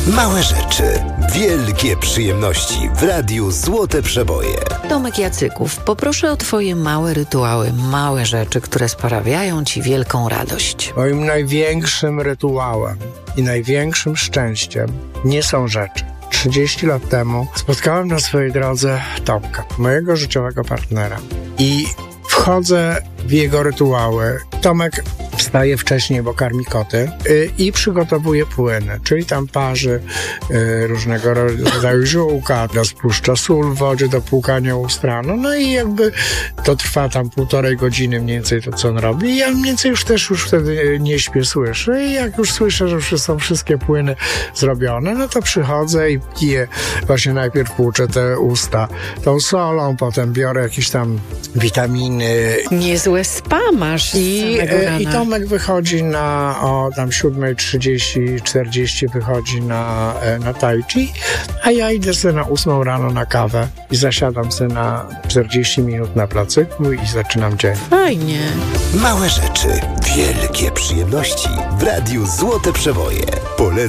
Małe rzeczy, wielkie przyjemności w Radiu Złote Przeboje. Tomek Jacyków, poproszę o twoje małe rytuały, małe rzeczy, które sprawiają ci wielką radość. Moim największym rytuałem i największym szczęściem nie są rzeczy. 30 lat temu spotkałem na swojej drodze Tomka, mojego życiowego partnera, i wchodzę w jego rytuały. Tomek wstaje wcześniej, bo karmi koty i przygotowuje płyny, czyli tam parzy różnego rodzaju ziółka, rozpuszcza sól w wodzie do płukania ustranu, no i jakby to trwa tam 1,5 godziny mniej więcej to, co on robi. I ja mniej więcej już wtedy nie śpię, słyszę, i jak już słyszę, że już są wszystkie płyny zrobione, no to przychodzę i piję, właśnie najpierw płuczę te usta tą solą, potem biorę jakieś tam witaminy. Niezłe spa masz I Tomek wychodzi o tam 7:30, 40 wychodzi na tai chi, a ja idę sobie na 8 rano na kawę i zasiadam sobie na 40 minut na placyku i zaczynam dzień. Fajnie. Małe rzeczy, wielkie przyjemności w Radiu Złote Przeboje.